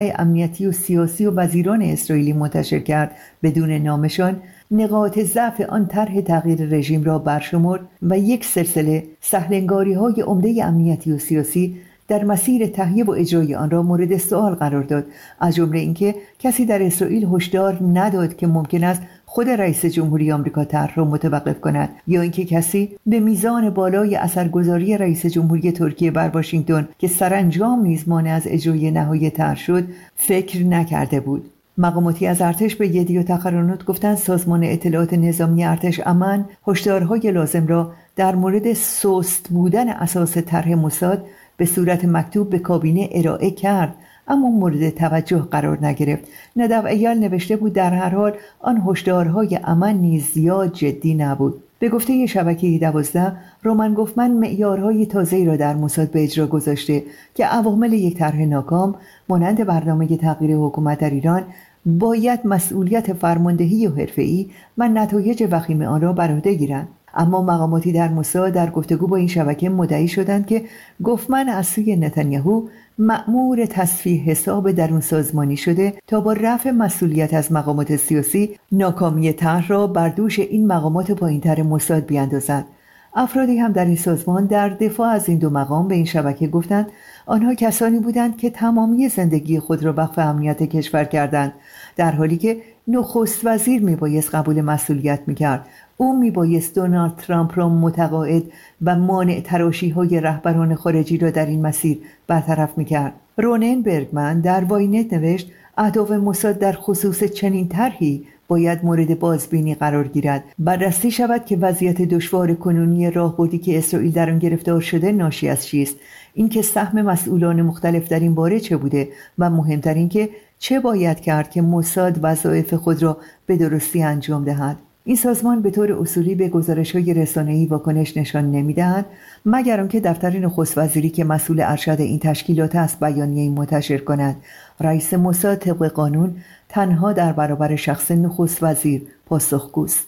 امنیتی و سیاسی و وزیران اسرائیلی منتشر کرد بدون نامشان، نقاط ضعف آن طرح تغییر رژیم را برشمرد و یک سلسله سهل‌انگاری‌های عمده امنیتی و سیاسی در مسیر تهیه و اجرای آن را مورد سؤال قرار داد، از جمله اینکه کسی در اسرائیل هشدار نداد که ممکن است خود رئیس جمهوری آمریکا طرح را متوقف کند، یا اینکه کسی به میزان بالای اثرگذاری رئیس جمهوری ترکیه بر واشنگتن که سرانجام نیز مانع از اجرای نهایی طرح شد فکر نکرده بود. مقاماتی از ارتش به یدی تقارنات گفتند سازمان اطلاعات نظامی ارتش امن هشدارهای لازم را در مورد سست بودن اساس طرح موساد به صورت مکتوب به کابینه ارائه کرد، اما مورد توجه قرار نگرفت. ندو ایال نوشته بود در هر حال آن هشدارهای امن نیز زیاد جدی نبود. به گفته شبکه 12 رومن گوفمن معیارهای تازه‌ای را در موساد به اجرا گذاشته که عوامل یک طرح ناکام مانند برنامه تغییر حکومت در ایران باید مسئولیت فرماندهی و حرفه‌ای و نتایج وخیم آن را بر عهده گیرند. اما مقاماتی در موساد در گفتگو با این شبکه مدعی شدند که گوفمن از سوی نتانیاهو مأمور تصفیه حساب درون سازمانی شده تا با رفع مسئولیت از مقامات سیاسی ناکامی طرح را بر دوش این مقامات پایین‌تر موساد بیاندازد. افرادی هم در این سازمان در دفاع از این دو مقام به این شبکه گفتند آنها کسانی بودند که تمامی زندگی خود را وقف امنیت کشور کردند، در حالی که نخست وزیر میبایست قبول مسئولیت میکرد. او میبایست دونالد ترامپ را متقاعد و مانع تراشی‌های رهبران خارجی را در این مسیر برطرف میکرد. رونن برگمن در واینت نوشت اهداف موساد در خصوص چنین طرحی باید مورد بازبینی قرار گیرد. بررسی شود که وضعیت دشوار کنونی راهبردی که اسرائیل در آن گرفتار شده ناشی از چیست، اینکه سهم مسئولان مختلف در این باره چه بوده و مهمتر اینکه چه باید کرد که موساد وظایف خود را به درستی انجام دهد. این سازمان به طور اصولی به گزارش‌های رسانه‌ای واکنش نشان نمی‌دهد مگر آنکه دفتر نخست وزیری که مسئول ارشد این تشکیلات است بیانیه‌ای منتشر کند. رئیس موساد طبق قانون تنها در برابر شخص نخست وزیر پاسخگوست.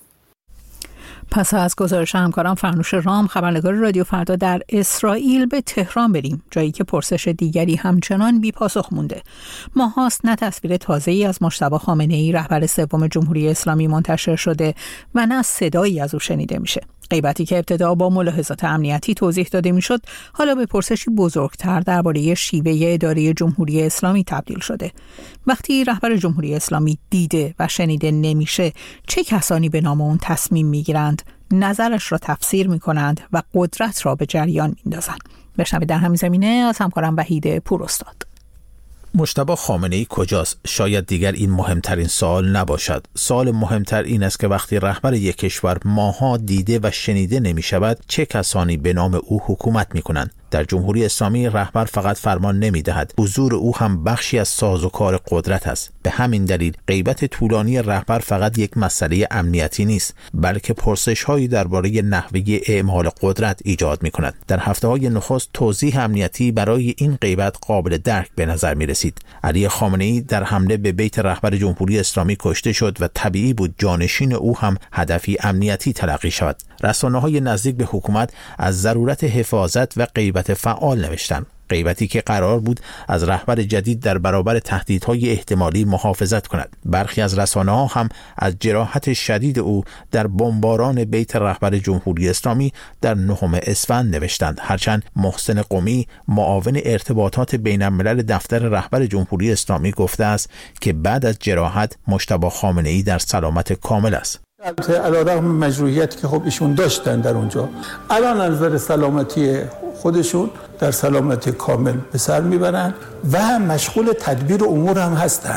پس از گزارش همکارم فرنوش رام، خبرنگار رادیو فردا در اسرائیل، به تهران بریم، جایی که پرسش دیگری همچنان بی پاسخ مونده. ماهاست نه تصویر تازه‌ای از مجتبی خامنه‌ای رهبر سوم جمهوری اسلامی منتشر شده و نه صدایی از او شنیده میشه. غیبتی که ابتدا با ملاحظات امنیتی توضیح داده میشد، حالا به پرسشی بزرگتر درباره شیوه اداره جمهوری اسلامی تبدیل شده. وقتی رهبر جمهوری اسلامی دیده و شنیده نمیشه، چه کسانی به نام اون تصمیم میگیرند، نظرش را تفسیر میکنند و قدرت را به جریان میندازند؟ بشنوید در همین زمینه از همکارم وحید پوراستاد. مجتبی خامنه‌ای کجاست؟ شاید دیگر این مهمترین سوال نباشد. سوال مهمتر این است که وقتی رهبر یک کشور ماها دیده و شنیده نمی شود، چه کسانی به نام او حکومت می کنند؟ در جمهوری اسلامی رهبر فقط فرمان نمی دهد، حضور او هم بخشی از سازوکار قدرت است. به همین دلیل غیبت طولانی رهبر فقط یک مسئله امنیتی نیست، بلکه پرسش‌هایی درباره نحوه اعمال قدرت ایجاد می‌کند. در هفته‌های نخست توضیح امنیتی برای این غیبت قابل درک به نظر می‌رسید. علی خامنه‌ای در حمله به بیت رهبر جمهوری اسلامی کشته شد و طبیعی بود جانشین او هم هدفی امنیتی تلقی شود. رسانه‌های نزدیک به حکومت از ضرورت حفاظت و غیبت فعال نوشتند. غیبتی که قرار بود از رهبر جدید در برابر تهدیدهای احتمالی محافظت کند. برخی از رسانه‌ها هم از جراحت شدید او در بمباران بیت رهبر جمهوری اسلامی در 9 اسفند نوشتند، هرچند محسن قمی معاون ارتباطات بین‌الملل دفتر رهبر جمهوری اسلامی گفته است که بعد از جراحت مجتبی خامنه‌ای در سلامت کامل است. علیرغم مجروحیتی که خب ایشون داشتن در اونجا، الان از نظر سلامتی خودشون در سلامت کامل به سر میبرن و مشغول تدبیر امور هم هستن.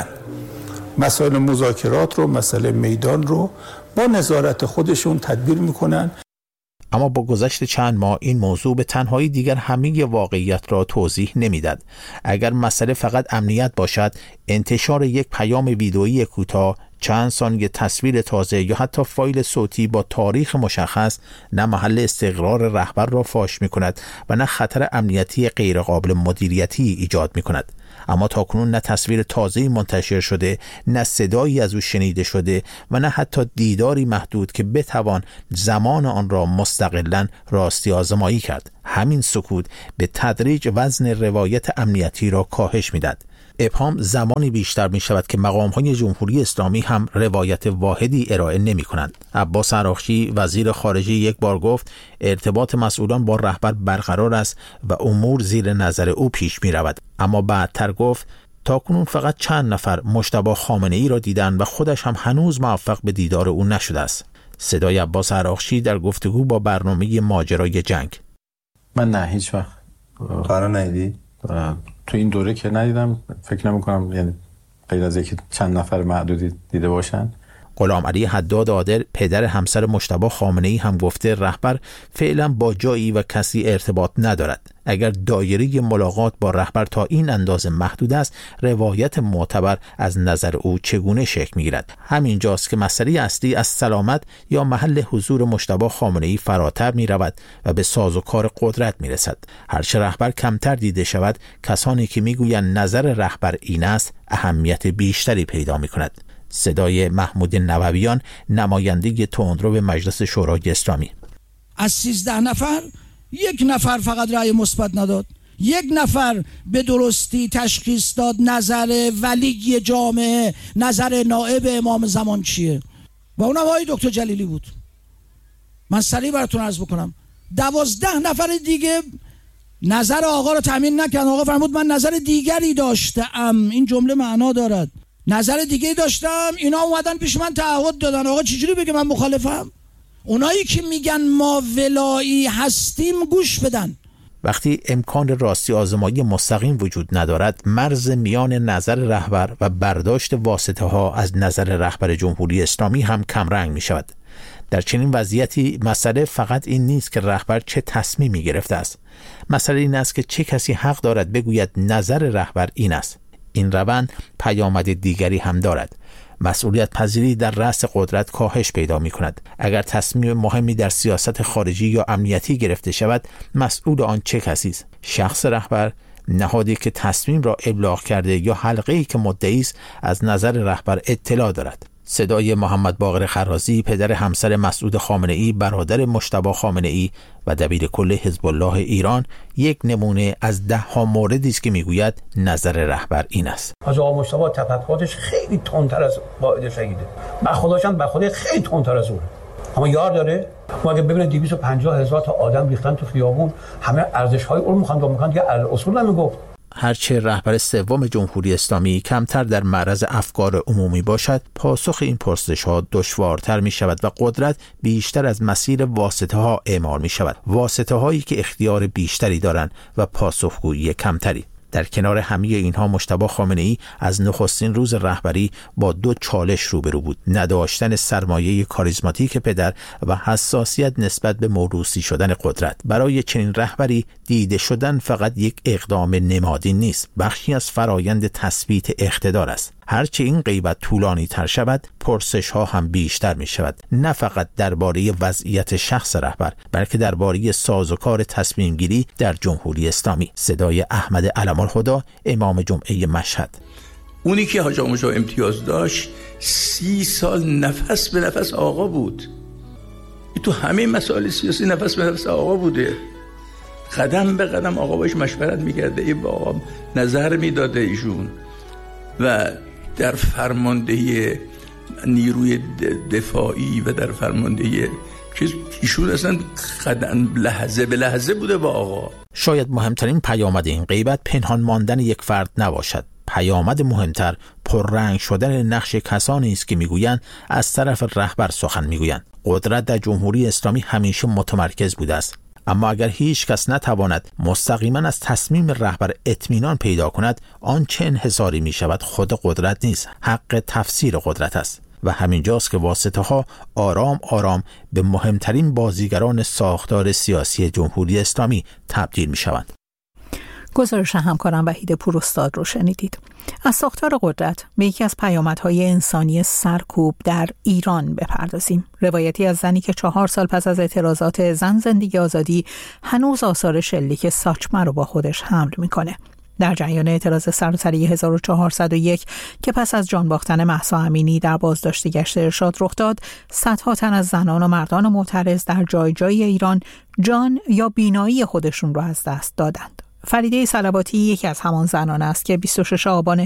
مسائل مذاکرات رو، مسئله میدان رو با نظارت خودشون تدبیر میکنن. اما با گذشت چند ماه این موضوع به تنهایی دیگر همه واقعیت را توضیح نمیداد. اگر مسئله فقط امنیت باشد، انتشار یک پیام ویدئویی کوتاه، چند ثانیه تصویر تازه یا حتی فایل صوتی با تاریخ مشخص نه محل استقرار رهبر را فاش می کند و نه خطر امنیتی غیرقابل مدیریتی ایجاد می کند. اما تاکنون نه تصویر تازه‌ای منتشر شده، نه صدایی از او شنیده شده و نه حتی دیداری محدود که بتوان زمان آن را مستقلاً راستی آزمایی کرد. همین سکوت به تدریج وزن روایت امنیتی را کاهش می‌دهد. ابهام زمانی بیشتر می شود که مقام‌های جمهوری اسلامی هم روایت واحدی ارائه نمی کنند. عباس عراقچی وزیر خارجه یک بار گفت ارتباط مسئولان با رهبر برقرار است و امور زیر نظر او پیش می رود. اما بعدتر گفت تاکنون فقط چند نفر مجتبی خامنه‌ای را دیدند و خودش هم هنوز موفق به دیدار او نشده است. صدای عباس عراقچی در گفتگو با برنامه ماجرای جنگ. من نه هیچ وقت قرار ندیدی؟ تو این دوره که ندیدم، فکر نمی کنم، یعنی غیر از اینکه چند نفر معدودی دیده باشن. غلام علی حداد عادل پدر همسر مجتبی خامنه‌ای هم گفته رهبر فعلا با جایی و کسی ارتباط ندارد. اگر دایره ملاقات با رهبر تا این اندازه محدود است، روایت معتبر از نظر او چگونه شکل می‌گیرد؟ همینجاست که مسئله اصلی از سلامت یا محل حضور مجتبی خامنه‌ای فراتر می‌رود و به سازوکار قدرت می‌رسد. هرچه رهبر کمتر دیده شود، کسانی که می‌گویند نظر رهبر این است، اهمیت بیشتری پیدا می‌کند. صدای محمود نوویان، نماینده تندرو به مجلس شورای اسلامی. از 13 نفر 1 نفر فقط رأی مثبت نداد، 1 نفر به درستی تشخیص داد نظر ولی جامعه، نظر نائب امام زمان چیه و اونم آقای دکتر جلیلی بود. من سریع براتون عرض بکنم 12 نفر دیگه نظر آقا رو تامین نکردن. آقا فرمود من نظر دیگری داشتم. این جمله معنا دارد. نظر دیگه داشتم، اینا اومدن پیش من تعهد دادن. آقا چجوری بگه من مخالفم؟ اونایی که میگن ما ولایی هستیم گوش بدن. وقتی امکان راستی آزمایی مستقیم وجود ندارد، مرز میان نظر رهبر و برداشت واسطه ها از نظر رهبر جمهوری اسلامی هم کمرنگ می شود. در چنین وضعیتی مسئله فقط این نیست که رهبر چه تصمیمی گرفته است. مسئله این است که چه کسی حق دارد بگوید نظر رهبر این است. این روند پیامد دیگری هم دارد. مسئولیت پذیری در رأس قدرت کاهش پیدا می کند. اگر تصمیم مهمی در سیاست خارجی یا امنیتی گرفته شود، مسئول آن چه کسی است؟ شخص رهبر، نهادی که تصمیم را ابلاغ کرده یا حلقه‌ای که مدعی است از نظر رهبر اطلاع دارد؟ صدای محمد باقر خرازی، پدر همسر مسعود خامنه‌ای، برادر مجتبی خامنه‌ای و دبیرکل حزب الله ایران، یک نمونه از 10 موردی است که میگوید نظر رهبر این است. حاج آقا مجتبی تفکراتش خیلی تندتر از قائد شهیده. خودش هم خودش خیلی تندتر از اونه. اما یار داره. ما اگه ببینید 250,000 تا آدم ریختن تو خیابون، همه ارزش‌های اون میخوان که اصول نمیگفت. هرچه رهبر سوم جمهوری اسلامی کمتر در معرض افکار عمومی باشد، پاسخ این پرسش‌ها دشوارتر می شود و قدرت بیشتر از مسیر واسطه ها اعمال می شود. واسطه هایی که اختیار بیشتری دارند و پاسخگویی کمتری. در کنار همه اینها مجتبی خامنه‌ای از نخستین روز رهبری با 2 چالش روبرو بود: نداشتن سرمایه کاریزماتیک پدر و حساسیت نسبت به موروثی شدن قدرت. برای چنین رهبری دیده شدن فقط یک اقدام نمادین نیست، بخشی از فرایند تثبیت اقتدار است. هرچه این غیبت طولانی تر شود، پرسش ها هم بیشتر می شود، نه فقط درباره وضعیت شخص رهبر، بلکه درباره سازوکار تصمیم گیری در جمهوری اسلامی. صدای احمد علم‌الهدی، امام جمعه مشهد. اونی که حاج آقا مجتبی امتیاز داشت 30 سال نفس به نفس آقا بود. تو همه مسائل سیاسی نفس به نفس آقا بوده. قدم به قدم آقا باش مشورت می‌کرده، ای با آقا نظر میداده ایشون. و در فرماندهی نیروی دفاعی و در فرماندهی ایشون اصلا قدم لحظه به لحظه بوده با آقا. شاید مهمترین پیامد این غیبت پنهان ماندن یک فرد نباشد. پیامد مهمتر پررنگ شدن نقش کسانی است که میگویند از طرف رهبر سخن میگویند. قدرت در جمهوری اسلامی همیشه متمرکز بوده است، اما اگر هیچ کس نتواند مستقیما از تصمیم رهبر اطمینان پیدا کند، آن چه انحصاری می شود خود قدرت نیست، حق تفسیر قدرت است. و همینجاست که واسطه ها آرام آرام به مهمترین بازیگران ساختار سیاسی جمهوری اسلامی تبدیل می شوند. گزارش همکارم وحید پوراستاد رو شنیدید. از ساختار قدرت به یکی از پیامدهای انسانی سرکوب در ایران بپردازیم. روایتی از زنی که 4 سال پس از اعتراضات زن زندگی آزادی هنوز آثار شلیک ساچمه رو با خودش حمل میکنه. در جریان اعتراض سراسری 1401 که پس از جان باختن مهسا امینی در بازداشت گشت ارشاد رخ داد، صدها تن از زنان و مردان معترض در جای جای ایران جان یا بینایی خودشون رو از دست دادند. فریده صلواتی یکی از همان زنان است که 26 آبان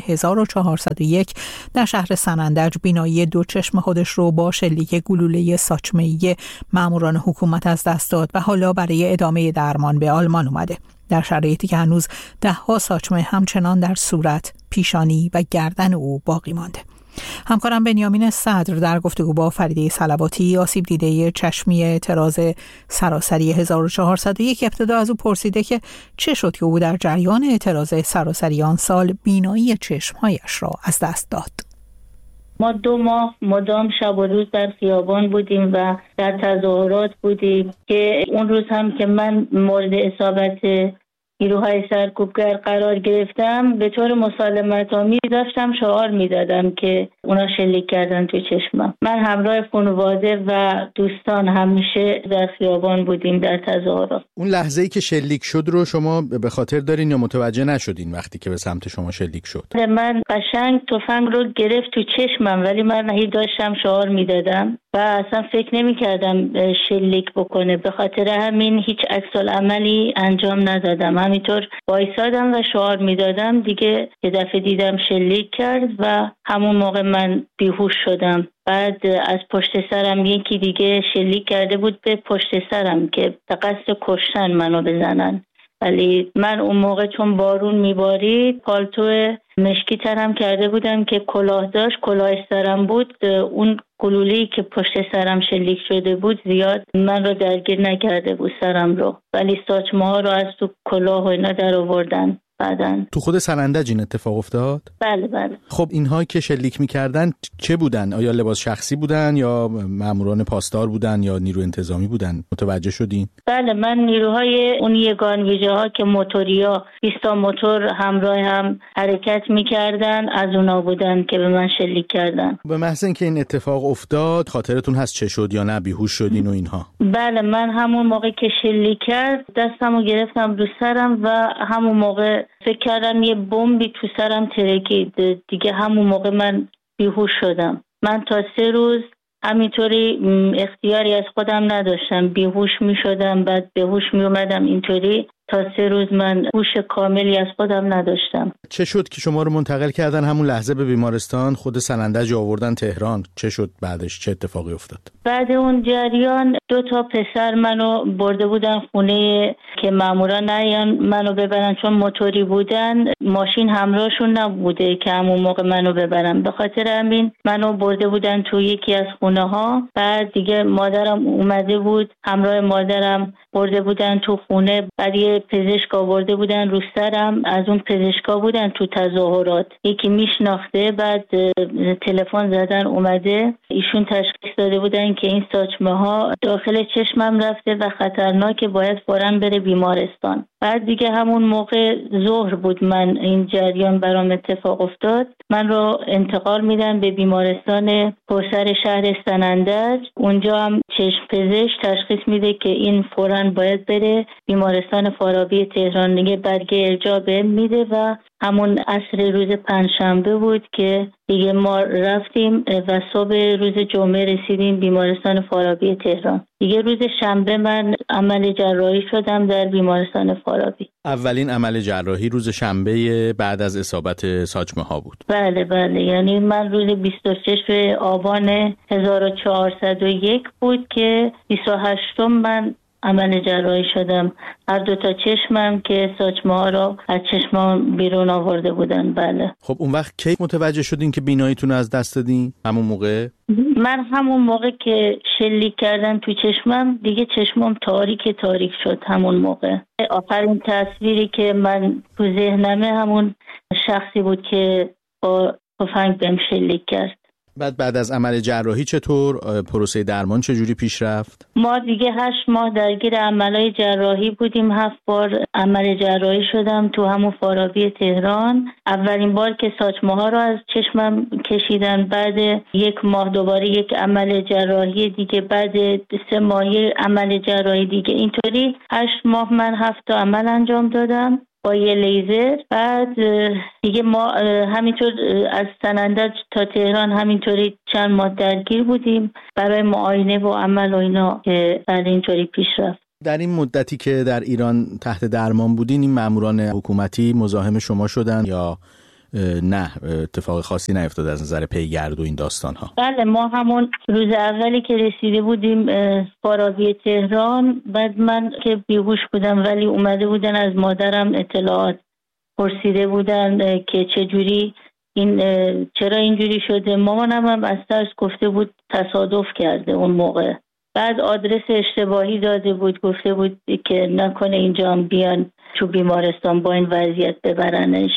1401 در شهر سنندج بینایی دو چشم خودش رو با شلیک گلوله ساچمه‌ای ماموران حکومت از دست داد و حالا برای ادامه درمان به آلمان اومده، در شرایطی که هنوز 10 ساچمه همچنان در صورت، پیشانی و گردن او باقی مانده. همکارم بنیامین صدر در گفتگو با فریده صلواتی آسیب دیده چشمی اعتراض سراسری 1401 ابتدا از او پرسیده که چه شد که او در جریان اعتراض سراسری آن سال بینایی چشمهایش را از دست داد. ما 2 ماه مدام شب و روز در خیابان بودیم و در تظاهرات بودیم که اون روز هم که من مورد اصابت نیروهای سرکوبگر قرار گرفتم به طور مسالمت آمیز داشتم شعار میدادم که اونا شلیک کردن تو چشمم. من همراه خانواده و دوستان همیشه در خیابان بودیم در تظاهرات. اون لحظه‌ای که شلیک شد رو شما به خاطر دارین یا متوجه نشدین وقتی که به سمت شما شلیک شد؟ من قشنگ تفنگ رو گرفت تو چشمم ولی من هی داشتم شعار میدادم و اصلا فکر نمی کردم شلیک بکنه. به خاطر همین هیچ عکس‌العملی انجام ندادم، همینطور وایسادم و شعار میدادم. دیگه یه دفعه دیدم شلیک کرد و همون موقع من بیهوش شدم. بعد از پشت سرم یکی دیگه شلیک کرده بود به پشت سرم که به قصد کشتن منو بزنن، ولی من اون موقع چون بارون میبارید پالتو مشکی تنم کرده بودم که کلاه داشت، کلاه سرم بود. اون گلوله‌ای که پشت سرم شلیک شده بود زیاد من رو درگیر نکرده بود سرم رو، ولی ساچمه ها رو از تو کلاه و اینا در آوردن. بعدن تو خود سنندج این اتفاق افتاد؟ بله بله. خب اینها که شلیک میکردن چه بودن؟ آیا لباس شخصی بودن یا ماموران پاسدار بودن یا نیرو انتظامی بودن؟ متوجه شدین؟ بله، من نیروهای اون یگان ویژه ها که موتوریا 20 موتور همراه هم حرکت میکردن از اونا بودن که به من شلیک کردن. به محض اینکه این اتفاق افتاد خاطرتون هست چه شد یا نه بیهوش شدین و اینها؟ بله، من همون موقع که شلیک کرد دستمو گرفتم رو سرم و همون موقع فکر کردم یه بمبی تو سرم ترکید. دیگه همون موقع من بیهوش شدم. من تا 3 روز همینطوری اختیاری از خودم نداشتم، بیهوش می شدم بعد بهوش می اومدم. اینطوری تا 3 روز من هوش کاملی از خودم نداشتم. چه شد که شما رو منتقل کردن همون لحظه به بیمارستان؟ خود سنندج آوردن تهران، چه شد بعدش؟ چه اتفاقی افتاد؟ بعد اون جریان 2 پسر منو برده بودن خونه که مامورا نیان منو ببرن، چون موتوری بودن ماشین همراهشون نبوده که همون موقع منو ببرن. به خاطر همین منو برده بودن تو یکی از خونه ها. بعد دیگه مادرم اومده بود، همراه مادرم برده بودن تو خونه. بعد یه پزشک آورده بودن رو سرم، از اون پزشکا بودن تو تظاهرات، یکی میشناخته. بعد تلفن زدن اومده، ایشون تشخیص داده بودن که این ساچمه ها داخل چشمم رفته و خطرناکه، باید فوراً بره بیمارستان. بعد دیگه همون موقع ظهر بود من این جریان برام اتفاق افتاد. من رو انتقال میدن به بیمارستان پرسر شهر سنندج. اونجا هم چشم پزشک تشخیص میده که این فوراً باید بره بیمارستان فارابی تهران. دیگه برگه ارجاع بهم میده و همون عصر روز پنجشنبه بود که دیگه ما رفتیم و صبح روز جمعه رسیدیم بیمارستان فارابی تهران. دیگه روز شنبه من عمل جراحی شدم در بیمارستان فارابی. اولین عمل جراحی روز شنبه بعد از اصابت ساچمه ها بود؟ بله بله، یعنی من روز 26 آبان 1401 بود که 28م من عمل جراحی شدم. هر 2 چشمم که ساچمه ها رو از چشمام بیرون آورده بودن. بله. خب اون وقت کی متوجه شدین که بیناییتون از دست دادین؟ همون موقع؟ من همون موقع که شلیک کردن تو چشمم دیگه چشمم تاریک شد. همون موقع آخرین تصویری که من تو ذهنمه همون شخصی بود که با تفنگ بهم شلیک کرد. بعد از عمل جراحی چطور؟ پروسه درمان چجوری پیش رفت؟ ما دیگه 8 ماه درگیر عملای جراحی بودیم. 7 بار عمل جراحی شدم تو همون فارابی تهران. اولین بار که ساچمه ها رو از چشمم کشیدن، بعد 1 ماه دوباره یک عمل جراحی دیگه، بعد 3 ماه عمل جراحی دیگه. اینطوری 8 ماه من 7 تا عمل انجام دادم با یه لیزر. بعد دیگه ما همینطور از سنندج تا تهران همینطوری چند ماه درگیر بودیم برای معاینه و عمل و اینا که بعد اینطوری پیش رفت. در این مدتی که در ایران تحت درمان بودین این ماموران حکومتی مزاحم شما شدن یا نه اتفاق خاصی نیفتاد از نظر پیگرد و این داستان ها؟ بله، ما همون روز اولی که رسیده بودیم فارابی تهران، بعد من که بیهوش بودم ولی اومده بودن از مادرم اطلاعات پرسیده بودن که چجوری چرا اینجوری شده. مامانم هم از ترس گفته بود تصادف کرده اون موقع. بعد آدرس اشتباهی داده بود، گفته بود که نکنه اینجا هم بیان تو بیمارستان با این وضعیت ببرنش.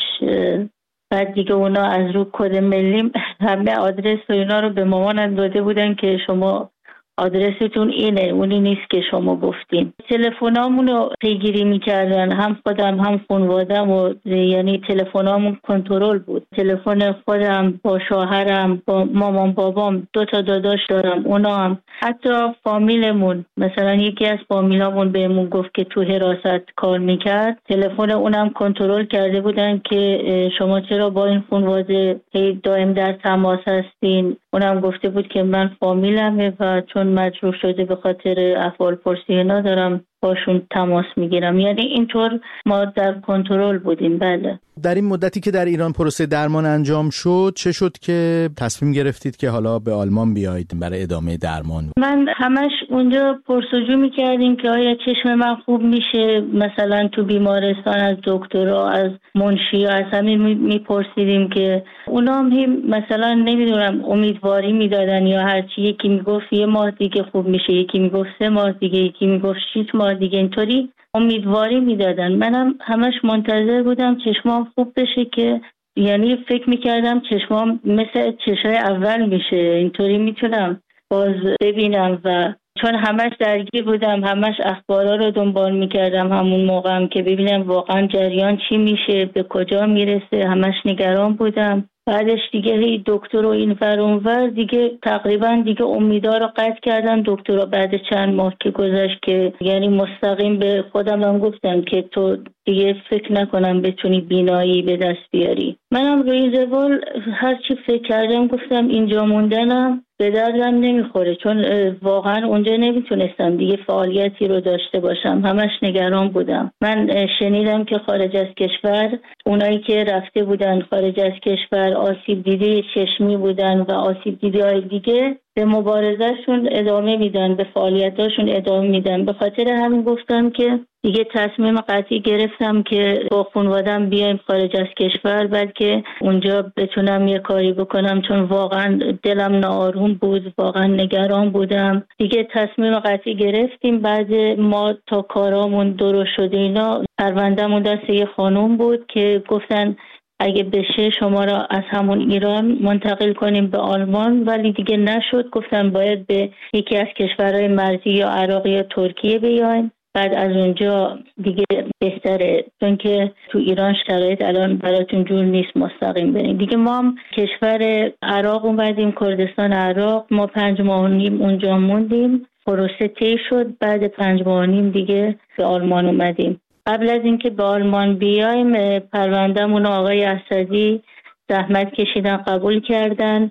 بعد دیگه اونا از رو کد ملی همه آدرس و اینا رو به مامانم داده بودن که شما آدرستون اینه، اونی نیست که شما گفتین. تلفنامون رو پیگیری میکردن، هم خودم هم خانوادم، و یعنی تلفنامون کنترل بود. تلفن خودم با شوهرم، با مامان بابام، 2 تا داداش دارم، اونا هم، حتی فامیلمون، مثلا یکی از فامیلامون بهمون گفت که تو حراست کار میکرد، تلفن اونم کنترل کرده بودن که شما چرا با این خانواده دائم در تماس هستین. اونم گفته بود که من فامیلمه و چون مجروح شده به خاطر احوال پرسی اینا دارم باشون تماس میگیرم. یعنی اینطور ما در کنترل بودیم. بله. در این مدتی که در ایران پروسه درمان انجام شد چه شد که تصمیم گرفتید که حالا به آلمان بیایید برای ادامه درمان؟ من همش اونجا پرسجو میکردیم که آیا چشم من خوب میشه، مثلا تو بیمارستان از دکترها، از منشی، از همین میپرسیدیم که اونا هم مثلا نمیدونم امیدواری میدادن یا هرچی. یکی میگفت 1 ماه دیگه خوب میشه، یکی میگفت 3 ماه دیگه، یکی میگفت 6 ماه دیگه، اینطوری امیدواری میدادن. منم همش منتظر بودم چشمام خوب بشه، که یعنی فکر میکردم چشمام مثل چشای اول میشه، اینطوری میتونم باز ببینم. و چون همش درگیر بودم، همش اخبارا رو دنبال میکردم همون موقع هم که ببینم واقعا جریان چی میشه، به کجا میرسه، همش نگران بودم. بعدش دیگه دکتر و این ور اون ور دیگه تقریبا دیگه امیدا رو قطع کردن دکترها. بعد چند ماه که گذشت که یعنی مستقیم به خودم هم گفتم که تو دیگه فکر نکنم بتونی بینایی به دست بیاری. منم روی زوال هرچی فکر کردم گفتم اینجا موندنم به دردم نمیخوره، چون واقعا اونجا نمیتونستم دیگه فعالیتی رو داشته باشم، همش نگران بودم. من شنیدم که خارج از کشور اونایی که رفته بودن خارج از کشور آسیب دیده چشمی بودن و آسیب دیده های دیگه به مبارزهشون ادامه میدن، به فعالیتاشون ادامه میدن. به خاطر همین گفتم که دیگه تصمیم قطعی گرفتم که با خانوادم بیایم خارج از کشور، بلکه اونجا بتونم یه کاری بکنم، چون واقعا دلم ناآروم بود، واقعا نگران بودم. دیگه تصمیم قطعی گرفتیم. بعد ما تا کارامون درست شده اینا، پرونده‌مون دست یه خانم بود که گفتن اگه بشه شما را از همون ایران منتقل کنیم به آلمان، ولی دیگه نشد. گفتن باید به یکی از کشورهای مرزی یا عراق یا ترکیه بیاین، بعد از اونجا دیگه بهتره، چون که تو ایران شرایط الان براتون جور نیست مستقیم بریم. دیگه ما هم کشور عراق اومدیم، کردستان عراق. ما 5 ماه و نیم اونجا موندیم، پروسه طی شد. بعد 5 ماه و نیم دیگه به آلمان اومدیم. قبل از اینکه به آلمان بیایم پروندهمون آقای اسدی زحمت کشیدن، قبول کردن.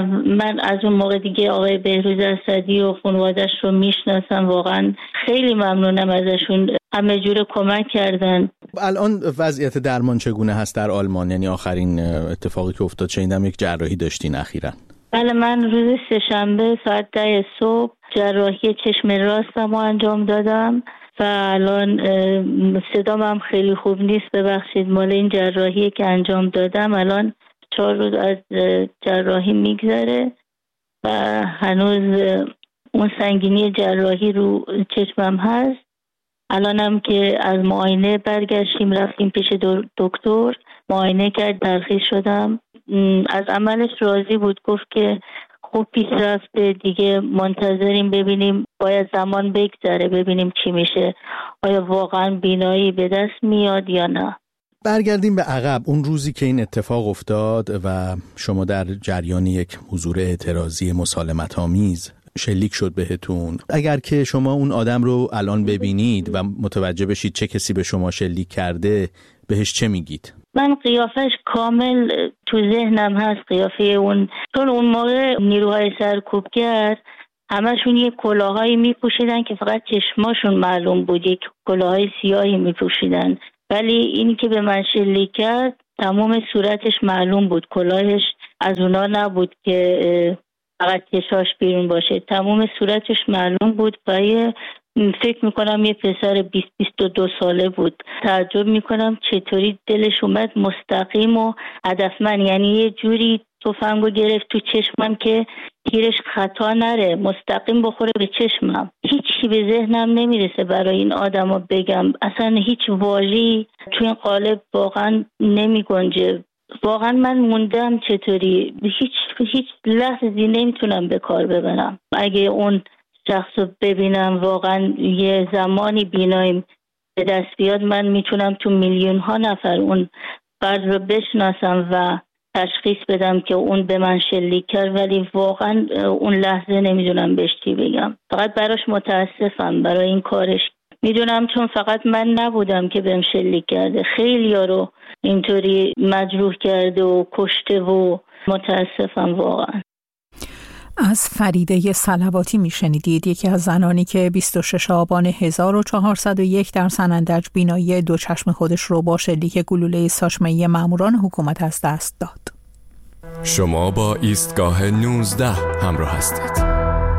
من از اون موقع دیگه آقای بهروز اسدی و خانواده‌اش رو میشناسم، واقعا خیلی ممنونم ازشون، همه جور کمک کردن. الان وضعیت درمان چگونه هست در آلمان؟ یعنی آخرین اتفاقی که افتاد شنیدم یک جراحی داشتین اخیراً. بله، من روز 3 شنبه ساعت 10 صبح جراحی چشم راستم رو انجام دادم و الان صدام هم خیلی خوب نیست، ببخشید. مال این جراحی که انجام دادم الان 4 روز از جراحی میگذره و هنوز اون سنگینی جراحی رو چشمم هست. الانم که از معاینه برگشتیم رفتیم پیش دکتر، معاینه کرد، ترخیص شدم. از عملش راضی بود، گفت که خوب پیش رفته، دیگه منتظریم ببینیم، باید زمان بگذره ببینیم چی میشه، آیا واقعا بینایی به دست میاد یا نه. برگردیم به عقب، اون روزی که این اتفاق افتاد و شما در جریان یک حضور اعتراضی مسالمت‌آمیز شلیک شد بهتون، اگر که شما اون آدم رو الان ببینید و متوجه بشید چه کسی به شما شلیک کرده، بهش چه میگید؟ من قیافش کامل تو ذهنم هست، قیافه اون، چون اون موقع نیروهای سرکوبگر همشون یه کلاهایی میپوشیدن که فقط چشماشون معلوم بود، یک کلاهای سیاهی میپوشیدن، ولی اینی که به من شلیک کرد تمام صورتش معلوم بود. کلاهش از اونا نبود که فقط چشاش بیرون باشه، تمام صورتش معلوم بود و فکر میکنم یه پسر 20-22 ساله بود. تعجب میکنم چطوری دلش اومد مستقیم و هدفمند، یعنی یه جوری تفنگو گرفت تو چشمم که تیرش خطا نره، مستقیم بخوره به چشمم. هیچی به ذهنم نمیرسه برای این آدمو بگم، اصلا هیچ واژه‌ای تو این قالب واقعا نمیگنجه. واقعا من موندم چطوری، هیچ لحظه‌ای نمیتونم به کار ببرم. اگه اون شخص رو ببینم واقعا یه زمانی بینایم به دست بیاد، من میتونم تو میلیون ها نفر اون فرد رو بشناسم و تشخیص بدم که اون به من شلیک کرد، ولی واقعا اون لحظه نمیدونم بهش چی بگم. فقط براش متاسفم برای این کارش. میدونم چون فقط من نبودم که بهم شلیک کرده، خیلی‌ها رو اینطوری مجروح کرده و کشته و متاسفم واقعا. از فریده صلواتی میشنیدید، یکی از زنانی که 26 آبان 1401 در سنندج بینایی دو چشم خودش رو با شلیک گلوله ساچمه‌ای ماموران حکومت از دست داد. شما با ایستگاه 19 همراه هستید.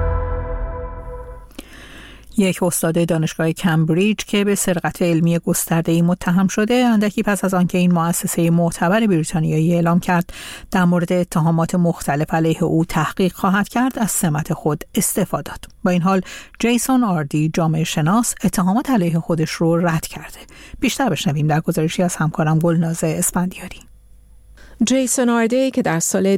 یک استاد دانشگاه کمبریج که به سرقت علمی گسترده‌ای متهم شده، اندکی پس از آنکه این مؤسسه معتبر بریتانیایی اعلام کرد در مورد اتهامات مختلف علیه او تحقیق خواهد کرد، از سمت خود استعفا داد. با این حال جیسون آردی جامعه شناس اتهامات علیه خودش رو رد کرده. بیشتر بشنویم در گزارشی از همکارم گلناز اسفندیاری. جیسون آردی که در سال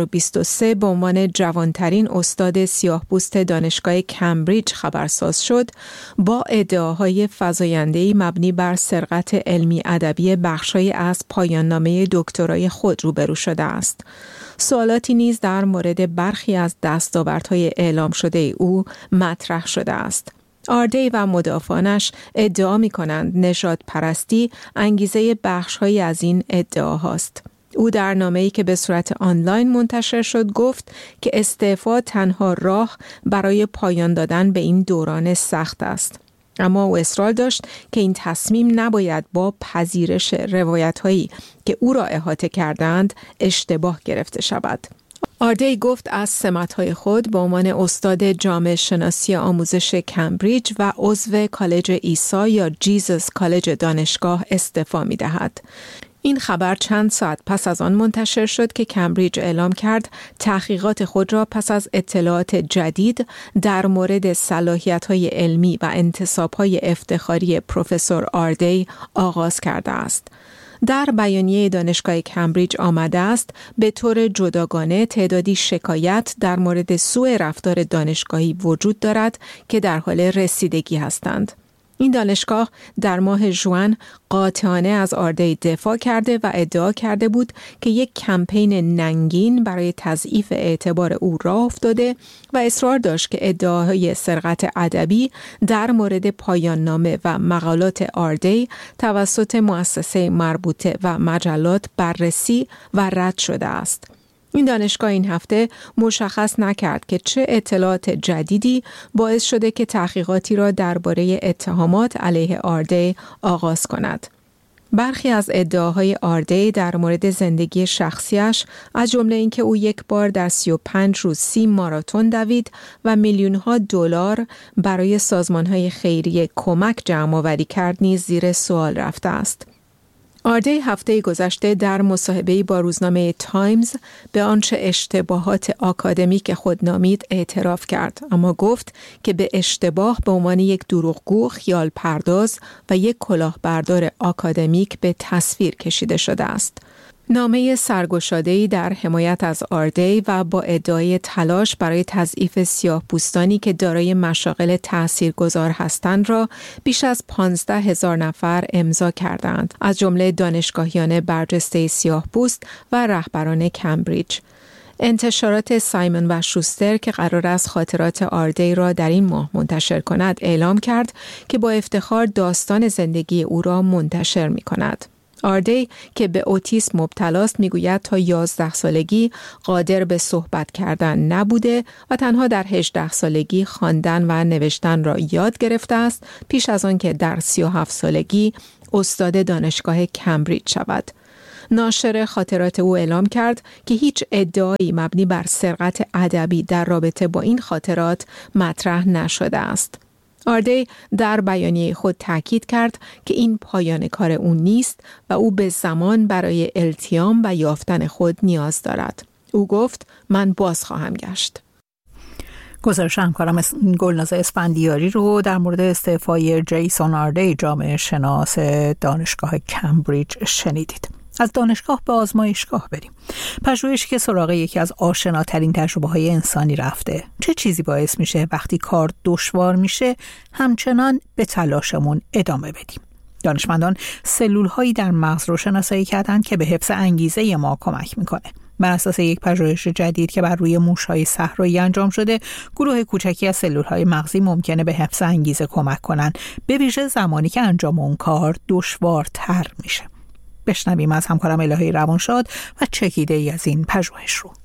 2023 به عنوان جوانترین استاد سیاه‌پوست دانشگاه کمبریج خبرساز شد، با ادعاهای فزاینده‌ای مبنی بر سرقت علمی ادبی بخش‌هایی از پایان‌نامه دکترای خود روبرو شده است. سوالاتی نیز در مورد برخی از دستاوردهای اعلام شده او مطرح شده است. آردی و مدافعانش ادعا می‌کنند نژاد پرستی انگیزه بخش‌هایی از این ادعاهاست. او در نامه‌ای که به صورت آنلاین منتشر شد گفت که استعفا تنها راه برای پایان دادن به این دوران سخت است. اما او اصرار داشت که این تصمیم نباید با پذیرش روایت‌هایی که او را احاطه کردند اشتباه گرفته شود. آردی گفت از سمت‌های خود به عنوان استاد جامعه شناسی آموزش کمبریج و عضو کالج عیسی یا جیزس کالج دانشگاه استعفا می‌دهد. این خبر چند ساعت پس از آن منتشر شد که کمبریج اعلام کرد تحقیقات خود را پس از اطلاعات جدید در مورد صلاحیت‌های علمی و انتصاب‌های افتخاری پروفسور آردی آغاز کرده است. در بیانیه دانشگاه کمبریج آمده است به طور جداگانه تعدادی شکایت در مورد سوء رفتار دانشگاهی وجود دارد که در حال رسیدگی هستند. این دانشگاه در ماه ژوئن قاطعانه از آردی دفاع کرده و ادعا کرده بود که یک کمپین ننگین برای تضعیف اعتبار او راه افتاده و اصرار داشت که ادعاهای سرقت ادبی در مورد پایان نامه و مقالات آردی توسط مؤسسه مربوطه و مجلات بررسی و رد شده است. این دانشگاه این هفته مشخص نکرد که چه اطلاعات جدیدی باعث شده که تحقیقاتی را درباره اتهامات علیه آردی آغاز کند. برخی از ادعاهای آردی در مورد زندگی شخصیش، از جمله اینکه او یک بار در 35 روز 30 ماراتون دوید و میلیون‌ها دلار برای سازمان‌های خیریه کمک جمع‌آوری کرد، نیز زیر سوال رفته است. آردی هفته گذشته در مصاحبه‌ای با روزنامه تایمز به آنچه اشتباهات آکادمیک خود نامید اعتراف کرد، اما گفت که به اشتباه به عنوان یک دروغگو، خیال پرداز و یک کلاهبردار آکادمیک به تصویر کشیده شده است. نامه سرگشاده‌ای در حمایت از آردی و با ادعای تلاش برای تضعیف سیاه‌پوستانی که دارای مشاغل تاثیرگذار هستند را بیش از 15,000 نفر امضا کردند، از جمله دانشگاهیان برجسته سیاه‌پوست و رهبران کمبریج. انتشارات سایمون و شوستر که قرار است خاطرات آردی را در این ماه منتشر کند، اعلام کرد که با افتخار داستان زندگی او را منتشر می کند. آردی که به اوتیسم مبتلاست میگوید تا 11 سالگی قادر به صحبت کردن نبوده و تنها در 18 سالگی خواندن و نوشتن را یاد گرفته است پیش از آن که در 37 سالگی استاد دانشگاه کمبریج شود. ناشر خاطرات او اعلام کرد که هیچ ادعایی مبنی بر سرقت ادبی در رابطه با این خاطرات مطرح نشده است. آردی در بیانیه خود تاکید کرد که این پایان کار او نیست و او به زمان برای التیام و یافتن خود نیاز دارد. او گفت من باز خواهم گشت. گزارش همکارم گلناز اسفندیاری رو در مورد استعفای جیسون آردی جامعه شناس دانشگاه کمبریج شنیدید. از دانشگاه به آزمایشگاه بریم. پژوهشی که سراغ یکی از آشناترین تجربه‌های انسانی رفته. چه چیزی باعث میشه وقتی کار دشوار میشه همچنان به تلاشمون ادامه بدیم؟ دانشمندان سلول‌هایی در مغز رو شناسایی کردند که به حفظ انگیزه ما کمک میکنه. بر اساس یک پژوهش جدید که بر روی موش‌های صحرایی انجام شده، گروه کوچکی از سلول‌های مغزی ممکنه به حفظ انگیزه کمک کنن، به ویژه زمانی که انجام اون کار دشوارتر میشه. بشنویم از همکارم الهی روانشاد و چکیده ای از این پژوهش رو.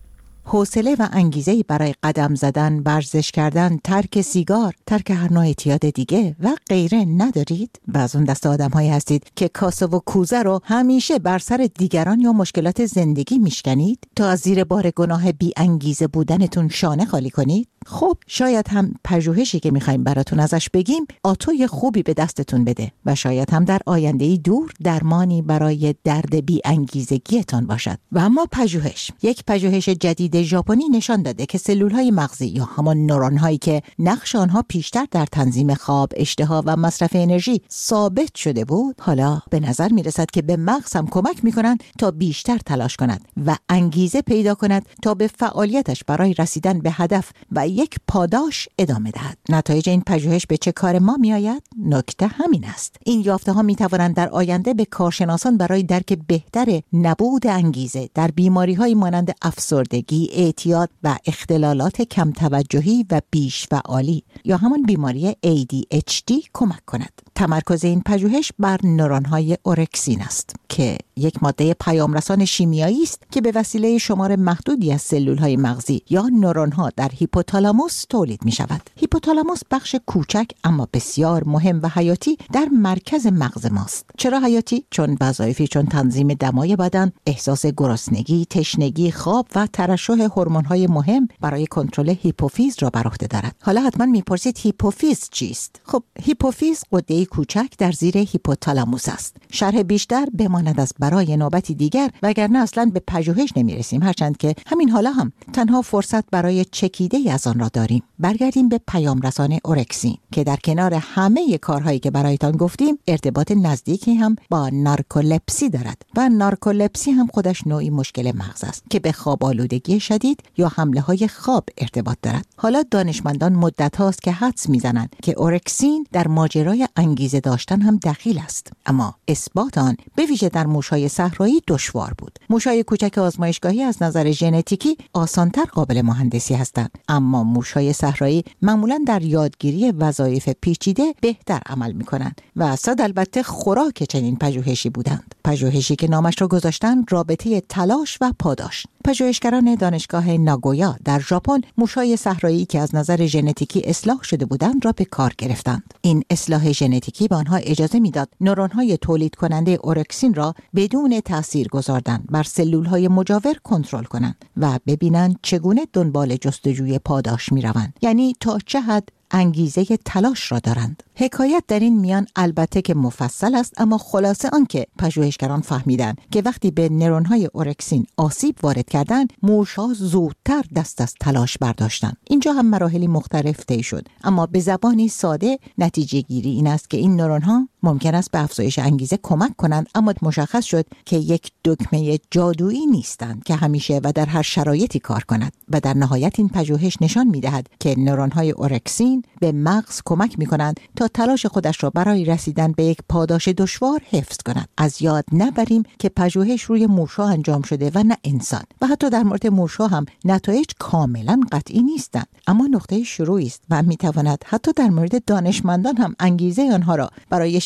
حوصله و انگیزه‌ای برای قدم زدن، ورزش کردن، ترک سیگار، ترک هر نوع اعتیاد دیگه و غیره ندارید؟ و از اون دست آدم‌هایی هستید که کاسه و کوزه رو همیشه بر سر دیگران یا مشکلات زندگی میشکنید تا از زیر بار گناه بی انگیزه بودنتون شانه خالی کنید؟ خب شاید هم پژوهشی که میخوایم براتون ازش بگیم آتوی خوبی به دستتون بده و شاید هم در آینده‌ای دور درمانی برای درد بی انگیزگیتان باشد. و اما یک پژوهش جدید ژاپنی نشان داده که سلول‌های مغزی یا همان نورون‌هایی که نقش آنها پیشتر در تنظیم خواب، اشتها و مصرف انرژی ثابت شده بود، حالا به نظر میرسد که به مغز هم کمک میکنند تا بیشتر تلاش کند و انگیزه پیدا کند تا به فعالیتش برای رسیدن به هدف و یک پاداش ادامه دهد. نتایج این پژوهش به چه کار ما میآید؟ نکته همین است. این یافته‌ها میتوانند در آینده به کارشناسان برای درک بهتر نبود انگیزه در بیماری‌های مانند افسردگی، اعتیاد و اختلالات کم توجهی و بیش فعالی یا همان بیماری ADHD کمک کند. تمرکز این پژوهش بر نورون‌های اورکسین است که یک ماده پیامرسان شیمیایی است که به وسیله شمار محدودی از سلول‌های مغزی یا نورون‌ها در هیپوتالاموس تولید می‌شود. هیپوتالاموس بخش کوچک اما بسیار مهم و حیاتی در مرکز مغز ماست. چرا حیاتی؟ چون وظایفی چون تنظیم دمای بدن، احساس گرسنگی، تشنگی، خواب و ترشح هورمون‌های مهم برای کنترل هیپوفیز را بر عهده دارد. حالا حتما می‌پرسید هیپوفیز چیست؟ خب هیپوفیز غده کوچک در زیر هیپوتالاموس است. شرح بیشتر بماند از برای نوبتی دیگر وگرنه اصلا به پژوهش نمی‌رسیم، هرچند که همین حالا هم تنها فرصت برای چکیده از آن را داریم. برگردیم به پیامرسان اورکسین که در کنار همه کارهایی که برایتان گفتیم ارتباط نزدیکی هم با نارکولپسی دارد و نارکولپسی هم خودش نوعی مشکل مغز است که به خواب آلودگی شدید یا حمله های خواب ارتباط دارد. حالا دانشمندان مدت هاست که حدس میزنند که اورکسین در ماجرای انگیزه داشتن هم دخیل است، اما اثبات آن به ویژه در موش‌های صحرایی دشوار بود. موش‌های کوچک آزمایشگاهی از نظر ژنتیکی آسان‌تر قابل مهندسی هستند، اما موش‌های صحرایی معمولاً در یادگیری وظایف پیچیده بهتر عمل می‌کنند و صد البته خوراک چنین پژوهشی بودند. پژوهشی که نامش را گذاشتند رابطه تلاش و پاداش. پژوهشگران دانشگاه ناگویا در ژاپن موش‌های صحرایی که از نظر ژنتیکی اصلاح شده بودند را به کار گرفتند. این اصلاح ژنتیکی به آنها اجازه میداد نورون‌های تولید کننده اورکسین را بدون تأثیر گذاردن بر سلول‌های مجاور کنترل کنند و ببینند چگونه دنبال جستجوی پاداش می‌روند، یعنی تا چه حد انگیزه تلاش را دارند. حکایت در این میان البته که مفصل است، اما خلاصه آن که پژوهشگران فهمیدند که وقتی به نورون‌های اورکسین آسیب وارد کردند، موش‌ها زودتر دست از تلاش برداشتند. اینجا هم مراحلی مختلف طی شد، اما به زبانی ساده نتیجه گیری این است که این نورون‌ها ممکن است به افزایش انگیزه کمک کنند، اما مشخص شد که یک دکمه جادویی نیستند که همیشه و در هر شرایطی کار کند و در نهایت این پژوهش نشان می‌دهد که نورون‌های اورکسین به مغز کمک می‌کنند تا تلاش خودش را برای رسیدن به یک پاداش دشوار حفظ کند. از یاد نبریم که پژوهش روی موش‌ها انجام شده و نه انسان و حتی در مورد موش‌ها هم نتایج کاملاً قطعی نیستند، اما نقطه شروعی است و می‌تواند حتی در مورد دانشمندان هم انگیزه آنها را برای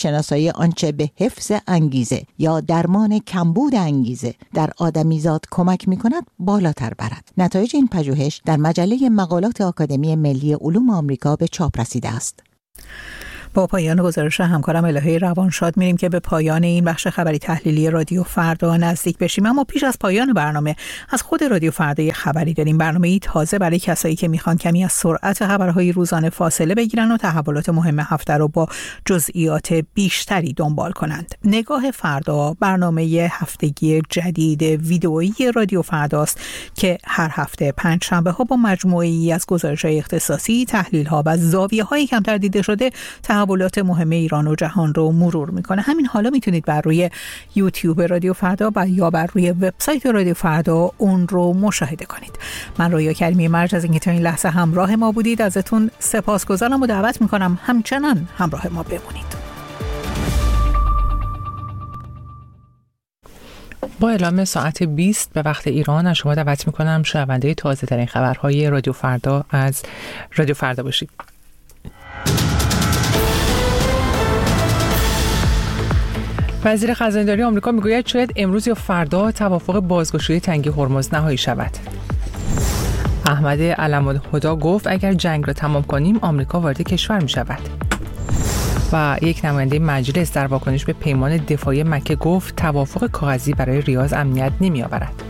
شناسایی آنچه به حفظ انگیزه یا درمان کمبود انگیزه در آدمیزاد کمک می‌کند بالاتر برد. نتایج این پژوهش در مجله مقالات آکادمی ملی علوم آمریکا به چاپ رسیده است. با پایان گزارش همکارم الهه روانشاد میریم که به پایان این بخش خبری تحلیلی رادیو فردا نزدیک بشیم. اما پیش از پایان برنامه از خود رادیو فردا یه خبری داریم. برنامه‌ای تازه برای کسایی که میخوان کمی از سرعت خبرهای روزانه فاصله بگیرن و تحولات مهم هفته رو با جزئیات بیشتری دنبال کنند. نگاه فردا برنامه هفتگی جدید ویدئویی رادیو فرداست که هر هفته پنجشنبه‌ها با مجموعه‌ای از گزارش‌های اختصاصی، تحلیل‌ها و زاویه‌های کمتر دیده شده تحولات مهم ایران و جهان رو مرور میکنه. همین حالا میتونید بر روی یوتیوب رادیو فردا و یا بر روی وبسایت رادیو فردا اون رو مشاهده کنید. من رویا کریمی مرج از اینکه تا این لحظه همراه ما بودید ازتون سپاسگزارم و دعوت میکنم همچنان همراه ما بمونید. با اعلام ساعت 20 به وقت ایران از شما دعوت میکنم شنونده تازه ترین خبرهای رادیو فردا از رادیو فردا باشید. وزیر خزانه‌داری آمریکا میگوید شاید امروز یا فردا توافق بازگشایی تنگه هرمز نهایی شود. احمد علم‌الهدی گفت اگر جنگ را تمام کنیم آمریکا وارد کشور می شود. و یک نماینده مجلس در واکنش به پیمان دفاعی مکه گفت توافق کاغذی برای ریاض امنیت نمی آورد.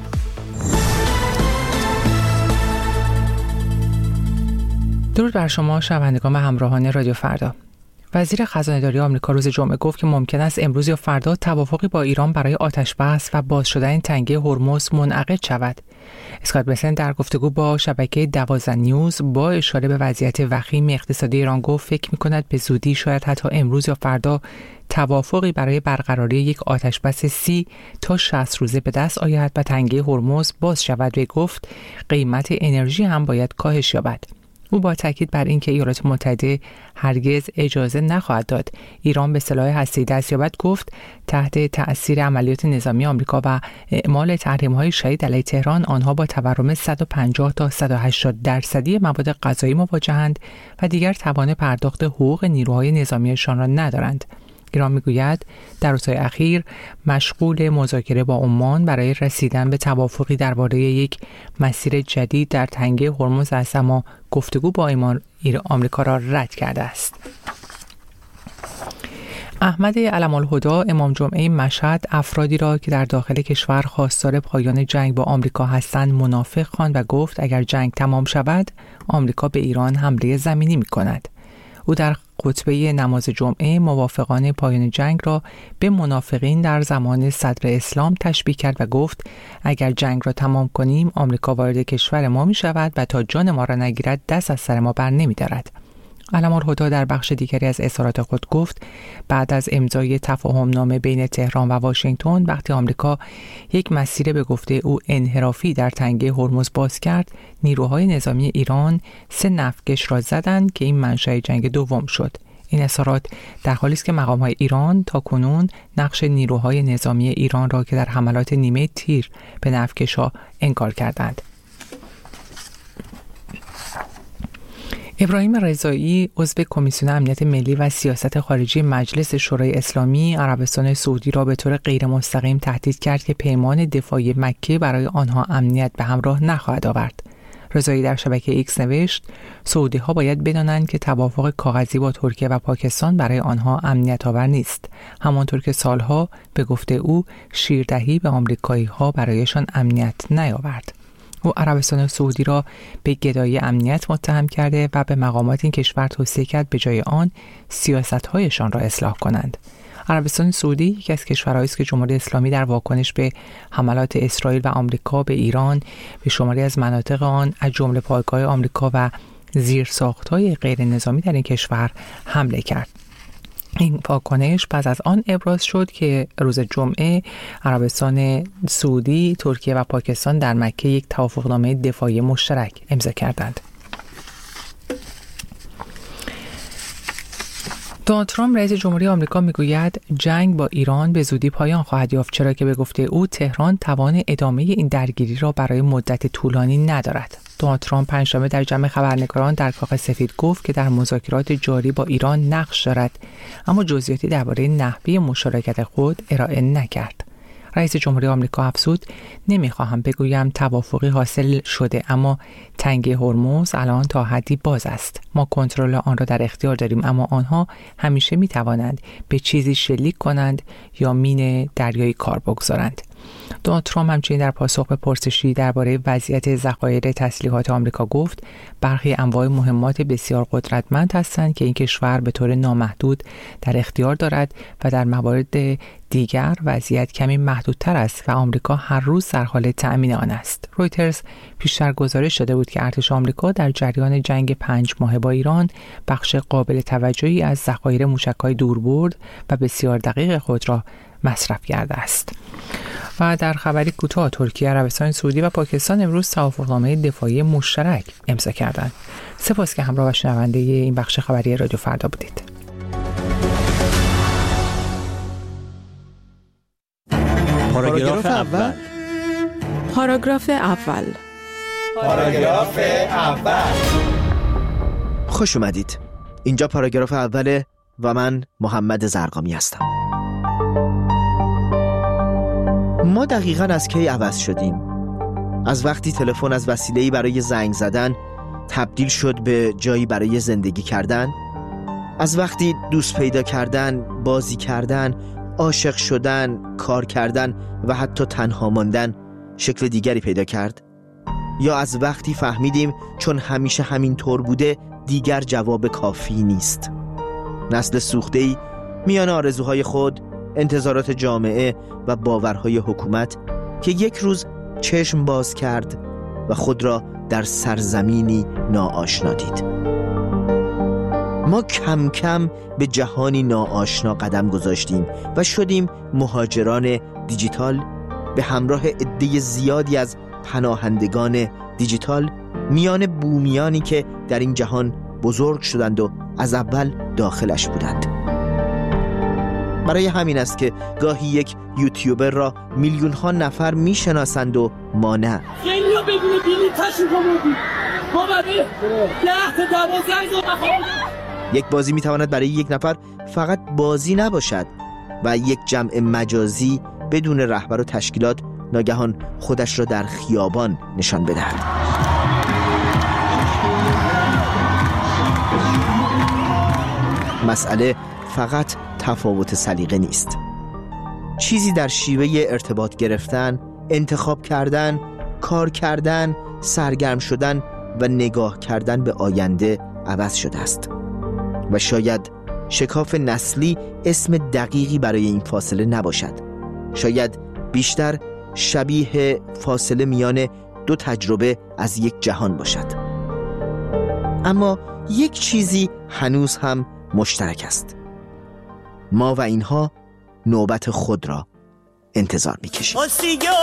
درود بر شما شنوندگان و همراهان رادیو فردا. وزیر خزانه‌داری آمریکا روز جمعه گفت که ممکن است امروز یا فردا توافقی با ایران برای آتش‌بس و باز شدن تنگه هرمز منعقد شود. اسکات بسن در گفتگو با شبکه 12 نیوز با اشاره به وضعیت وخیم اقتصادی ایران گفت فکر می‌کند به زودی شاید حتی امروز یا فردا توافقی برای برقراری یک آتش‌بس 30 تا 60 روزه به دست آید و تنگه هرمز باز شود و گفت قیمت انرژی هم باید کاهش یابد. او با تاکید بر اینکه ایالات متحده هرگز اجازه نخواهد داد ایران به سلاح هسته‌ای دست یابد گفت تحت تأثیر عملیات نظامی آمریکا و اعمال تحریم‌های شدید علیه تهران آنها با تورم 150 تا 180% مواد غذایی مواجهند و دیگر توان پرداخت حقوق نیروهای نظامیشان را ندارند. ایران میگوید در روزهای اخیر مشغول مذاکره با عمان برای رسیدن به توافقی درباره یک مسیر جدید در تنگه هرمز است، اما گفتگو با آمریکا را رد کرده است. احمد علم‌الهدی امام جمعه مشهد افرادی را که در داخل کشور خواستار پایان جنگ با آمریکا هستند منافق خواند و گفت اگر جنگ تمام شود آمریکا به ایران حمله زمینی می‌کند. او در خطبه نماز جمعه موافقان پایان جنگ را به منافقین در زمان صدر اسلام تشبیه کرد و گفت اگر جنگ را تمام کنیم آمریکا وارد کشور ما می شود و تا جان ما را نگیرد دست از سر ما بر نمی دارد. علم‌الهدی در بخش دیگری از اظهارات خود گفت بعد از امضای تفاهمنامه بین تهران و واشنگتن وقتی آمریکا یک مسیر به گفته او انحرافی در تنگه هرمز باز کرد نیروهای نظامی ایران 3 نفتکش را زدند که این منشأ جنگ دوم شد. این اظهارات در حالی است که مقام‌های ایران تاکنون نقش نیروهای نظامی ایران را که در حملات نیمه تیر به نفتکش‌ها انکار کردند. ابراهیم رضایی عضو کمیسیون امنیت ملی و سیاست خارجی مجلس شورای اسلامی عربستان سعودی را به طور غیر مستقیم تهدید کرد که پیمان دفاعی مکه برای آنها امنیت به همراه نخواهد آورد. رضایی در شبکه ایکس نوشت سعودی ها باید بدانند که توافق کاغذی با ترکیه و پاکستان برای آنها امنیت آور نیست، همانطور که سالها به گفته او شیردهی به آمریکایی ها برایشان امنیت نیاورد. او عربستان سعودی را به گدایی امنیت متهم کرده و به مقامات این کشور توصیه کرد به جای آن سیاست‌هایشان را اصلاح کنند. عربستان سعودی یکی از کشورهایی است که جمهوری اسلامی در واکنش به حملات اسرائیل و آمریکا به ایران به شماری از مناطق آن از جمله پایگاه آمریکا و زیرساخت‌های غیر نظامی در این کشور حمله کرد. این واکنش پس از آن ابراز شد که روز جمعه عربستان سعودی، ترکیه و پاکستان در مکه یک توافقنامه دفاعی مشترک امضا کردند. دونالد ترامپ رئیس جمهوری آمریکا میگوید جنگ با ایران به زودی پایان خواهد یافت، چرا که به گفته او تهران توان ادامه این درگیری را برای مدت طولانی ندارد. دونالد ترامپ پنجشنبه در جمع خبرنگاران در کاخ سفید گفت که در مذاکرات جاری با ایران نقش دارد، اما جزئیاتی درباره نحوه مشارکت خود ارائه نکرد. رئیس جمهوری آمریکا افزود: نمیخواهم بگویم توافقی حاصل شده، اما تنگه هرمز الان تا حدی باز است. ما کنترل آن را در اختیار داریم، اما آنها همیشه میتوانند به چیزی شلیک کنند یا مین دریایی کار بگذارند. دونالد ترامپ همچنین در پاسخ به پرسشی درباره وضعیت ذخایر تسلیحات آمریکا گفت: برخی انواع مهمات بسیار قدرتمند هستند که این کشور به طور نامحدود در اختیار دارد و در موارد دیگر وضعیت کمی محدودتر است و آمریکا هر روز در حال تأمین آن است. رویترز پیشتر گزارش داده بود که ارتش آمریکا در جریان جنگ 5 ماهه با ایران بخش قابل توجهی از ذخایر موشک‌های دوربرد و بسیار دقیق خود را مصرف کرده است. و در خبری کوتاه، ترکیه، عربستان سعودی و پاکستان امروز توافقنامه دفاعی مشترک امضا کردند. سپاس که همراه و شنونده این بخش خبری رادیو فردا بودید. پاراگراف اول. پاراگراف اول. پاراگراف اول. خوش اومدید. اینجا پاراگراف اوله و من محمد زرقامی هستم. ما دقیقاً از کی عوض شدیم؟ از وقتی تلفن از وسیله‌ای برای زنگ زدن تبدیل شد به جایی برای زندگی کردن؟ از وقتی دوست پیدا کردن، بازی کردن، عاشق شدن، کار کردن و حتی تنها ماندن شکل دیگری پیدا کرد؟ یا از وقتی فهمیدیم چون همیشه همین طور بوده دیگر جواب کافی نیست؟ نسل سوخته‌ای میان آرزوهای خود، انتظارات جامعه و باورهای حکومت که یک روز چشم باز کرد و خود را در سرزمینی ناآشنا دید. ما کم کم به جهانی ناآشنا قدم گذاشتیم و شدیم مهاجران دیجیتال به همراه عده زیادی از پناهندگان دیجیتال میان بومیانی که در این جهان بزرگ شدند و از اول داخلش بودند. برای همین است که گاهی یک یوتیوبر را میلیون ها نفر میشناسند و ما نه. خیلی ها بدون بینی تشریف آوردید. ما برای 10 تا 12 یک بازی میتواند برای یک نفر فقط بازی نباشد و یک جمع مجازی بدون رهبر و تشکیلات ناگهان خودش را در خیابان نشان بدهد. مسئله فقط تفاوت سلیقه نیست. چیزی در شیوه ارتباط گرفتن، انتخاب کردن، کار کردن، سرگرم شدن و نگاه کردن به آینده عوض شده است. و شاید شکاف نسلی اسم دقیقی برای این فاصله نباشد. شاید بیشتر شبیه فاصله میان دو تجربه از یک جهان باشد. اما یک چیزی هنوز هم مشترک است. ما و اینها نوبت خود را انتظار می‌کشیم.